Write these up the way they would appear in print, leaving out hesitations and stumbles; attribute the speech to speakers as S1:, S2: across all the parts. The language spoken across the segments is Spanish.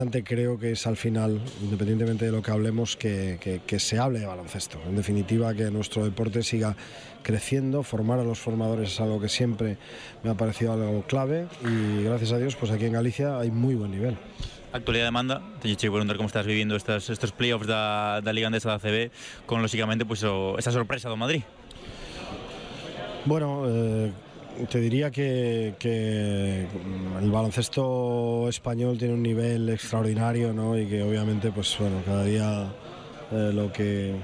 S1: Creo que es al final, independientemente de lo que hablemos, que se hable de baloncesto. En definitiva, que nuestro deporte siga creciendo. Formar a los formadores es algo que siempre me ha parecido algo clave y gracias a Dios, pues aquí en Galicia hay muy buen nivel.
S2: Actualidad demanda, teño que preguntar como estás vivindo estos playoffs da Liga Endesa da ACB con, lógicamente, pues, esa sorpresa do Madrid.
S1: Bueno, te diría que el baloncesto español tiene un nivel extraordinario, ¿no? Y que obviamente, pues bueno, cada día lo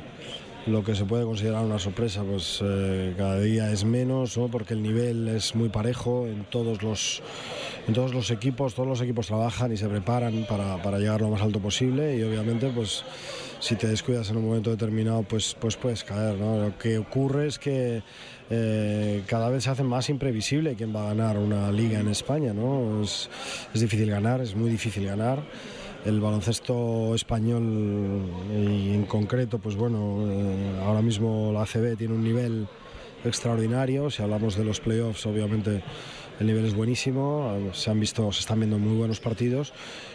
S1: que se puede considerar una sorpresa, pues cada día es menos, ¿no? Porque el nivel es muy parejo en todos los equipos. Todos los equipos trabajan y se preparan para llegar lo más alto posible y obviamente, pues si te descuidas en un momento determinado, pues puedes caer, ¿no? Lo que ocurre es que cada vez se hace más imprevisible quién va a ganar una liga en España, ¿no? Es difícil ganar, es muy difícil ganar. El baloncesto español y en concreto, pues bueno, ahora mismo la ACB tiene un nivel extraordinario. Si hablamos de los playoffs, obviamente el nivel es buenísimo, se están viendo muy buenos partidos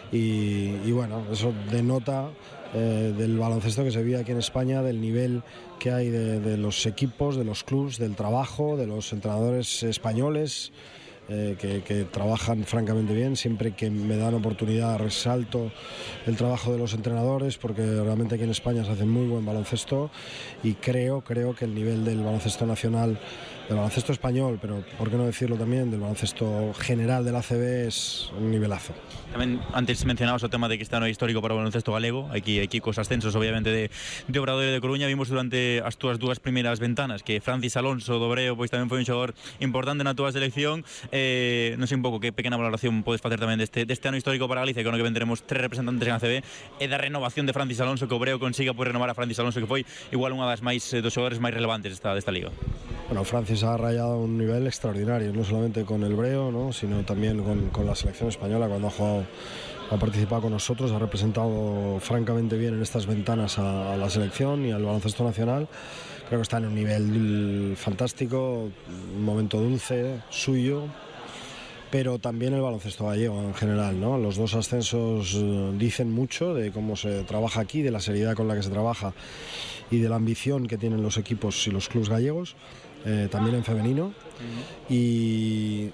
S1: y bueno, eso denota del baloncesto que se vive aquí en España, del nivel que hay de los equipos, de los clubs, del trabajo, de los entrenadores españoles. Que trabajan francamente bien. Siempre que me dan oportunidad resalto el trabajo de los entrenadores porque realmente aquí en España se hace muy buen baloncesto y creo que el nivel del baloncesto nacional, del baloncesto español, pero por qué no decirlo también, del baloncesto general del ACB es un nivelazo.
S2: Tamén antes mencionabas o tema de que este ano é histórico para o baloncesto galego. Aquí cos ascensos obviamente de Obradoiro e de Coruña. Vimos durante as túas dúas primeiras ventanas que Francis Alonso do Breo pois tamén foi un xogador importante na túa selección. Non sei un pouco que pequena valoración podes facer tamén deste ano histórico para Galicia, que no que vendremos 3 representantes en ACB, e da renovación de Francis Alonso, que o Breo consiga pois renovar a Francis Alonso, que foi igual unha das dos xogadores máis relevantes desta liga.
S1: Bueno, Francis ha rayado un nivel extraordinario, no solamente con el Breo, ¿no? Sino también con la selección española. Cuando ha participado con nosotros, ha representado francamente bien en estas ventanas a la selección y al baloncesto nacional. Creo que está en un nivel fantástico, un momento dulce, suyo, pero también el baloncesto gallego en general, ¿no? Los dos ascensos dicen mucho de cómo se trabaja aquí, de la seriedad con la que se trabaja y de la ambición que tienen los equipos y los clubes gallegos, también en femenino. Y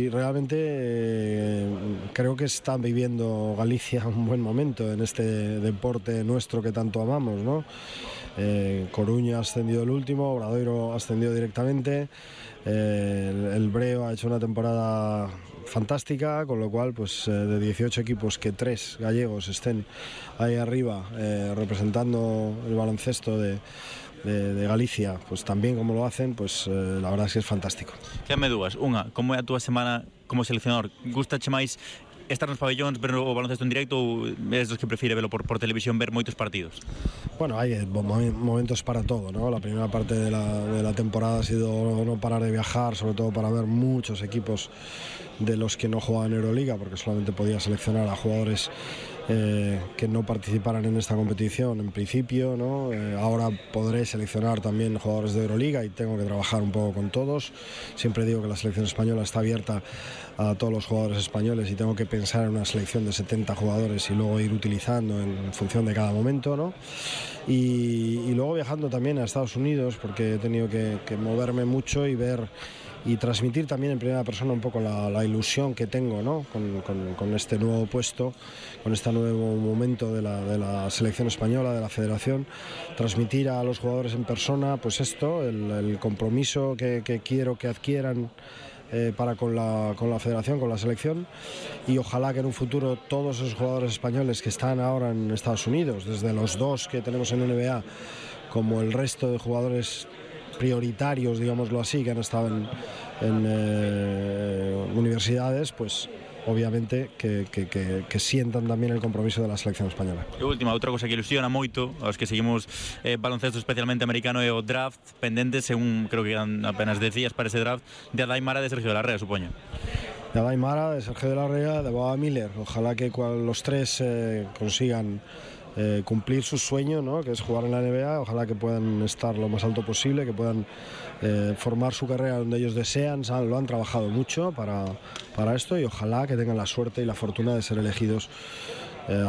S1: realmente creo que está viviendo Galicia un buen momento en este deporte nuestro que tanto amamos, ¿no? Coruña ha ascendido el último, Obradoiro ha ascendido directamente, el Breo ha hecho una temporada fantástica, con lo cual pues de 18 equipos que 3 gallegos estén ahí arriba representando el baloncesto de Galicia, pues también como lo hacen, pues la verdad es que es fantástico.
S2: Quédame dúas. Unha, como é a túa semana como seleccionador? Gustache máis estar nos pabellóns, ver o baloncesto en directo, ou eres dos que prefire verlo por televisión, ver moitos partidos?
S1: Bueno, hay momentos para todo, ¿no? La primera parte de la temporada ha sido no parar de viajar, sobre todo para ver muchos equipos de los que no juegan en Euroliga, porque solamente podía seleccionar a jugadores que no participaran en esta competición en principio, ¿no? Ahora podré seleccionar también jugadores de Euroliga y tengo que trabajar un poco con todos. Siempre digo que la selección española está abierta a todos los jugadores españoles y tengo que pensar en una selección de 70 jugadores y luego ir utilizando en función de cada momento, ¿no? Y luego viajando también a Estados Unidos, porque he tenido que moverme mucho y ver y transmitir también en primera persona un poco la ilusión que tengo, ¿no? con este nuevo puesto, con este nuevo momento de la selección española, de la federación, transmitir a los jugadores en persona pues esto, el compromiso que quiero que adquieran para con la federación, con la selección, y ojalá que en un futuro todos esos jugadores españoles que están ahora en Estados Unidos, desde los 2 que tenemos en NBA, como el resto de jugadores prioritarios, digámoslo así, que han estado en universidades, pues obviamente que sientan tamén el compromiso de la selección española.
S2: E última, outra cosa que ilusiona moito aos que seguimos baloncesto especialmente americano é o draft pendente, según creo que eran apenas 10 días para ese draft, de Adai Mara, de Sergio de la Rea, supoño.
S1: De Adai Mara, de Sergio de la Rea, de Boba Miller. Ojalá que los 3 consigan cumplir su sueño, ¿no? Que es jugar en la NBA. Ojalá que puedan estar lo más alto posible, que puedan formar su carrera donde ellos desean. Lo han trabajado mucho para esto y ojalá que tengan la suerte y la fortuna de ser elegidos